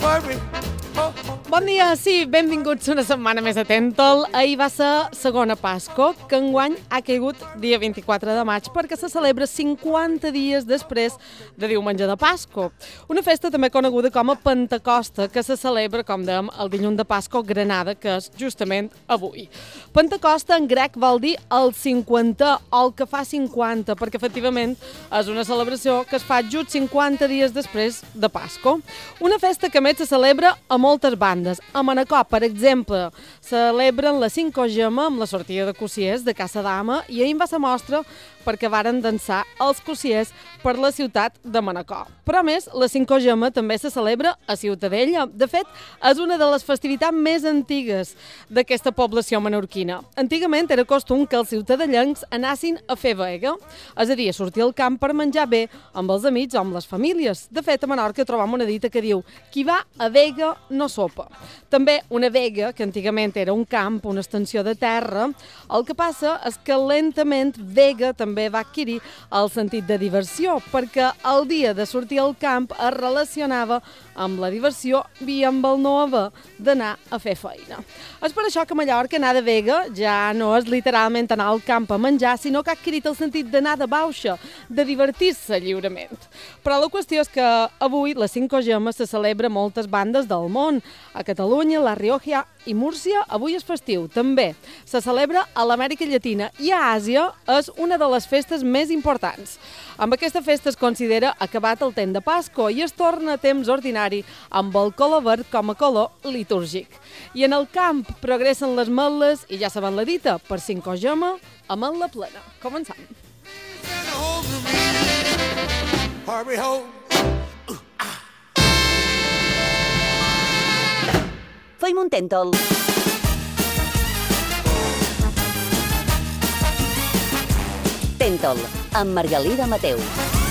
worry. Bon dia, sí, benvinguts una setmana més a Tentol. Ahir va ser segona Pasco, que enguany ha caigut dia 24 de maig perquè se celebra 50 dies després de diumenge de Pasco. Una festa també coneguda com a Pentecosta, que se celebra, com dèiem, el dilluns de Pasco Granada, que és justament avui. Pentecosta en grec vol dir el 50 o el que fa 50, perquè efectivament és una celebració que es fa just 50 dies després de Pasco. Una festa que a més se celebra a moltes bandes. A Manacor, per exemple, celebren la Cinquagema amb la sortida de cossiers de Casa Dama i ahir va ser mostra perquè varen dansar els cossiers per la ciutat de Manacor. Però a més, la Cinquagema també se celebra a Ciutadella. De fet, és una de les festivitats més antigues d'aquesta població menorquina. Antigament era costum que els ciutadellencs anessin a fer vega, és a dir, a sortir al camp per menjar bé amb els amics o amb les famílies. De fet, a Menorca trobam una dita que diu «Qui va a vega no sopa». També una vega, que antigament era un camp, una extensió de terra, el que passa és que lentament vega també va adquirir el sentit de diversió, perquè el dia de sortir al camp es relacionava amb la diversió i amb el no haver d'anar a fer feina. És per això que a Mallorca anar de vega ja no és literalment anar al camp a menjar, sinó que ha adquirit el sentit d'anar de bauxa, de divertir-se lliurement. Però la qüestió és que avui la Cinquagema se celebra a moltes bandes del món. A Catalunya, La Rioja i Múrcia avui és festiu, també. Se celebra a l'Amèrica Llatina i a Àsia és una de les festes més importants. Amb aquesta festa es considera acabat el temps de Pasco i es torna a temps ordinari amb el color verd com a color litúrgic. I en el camp progressen les metles i ja saben la dita, per Cinquagema, ametla plena. Començam. Hurry home. Feim un Tentol. Tentol, amb Margalida Mateu.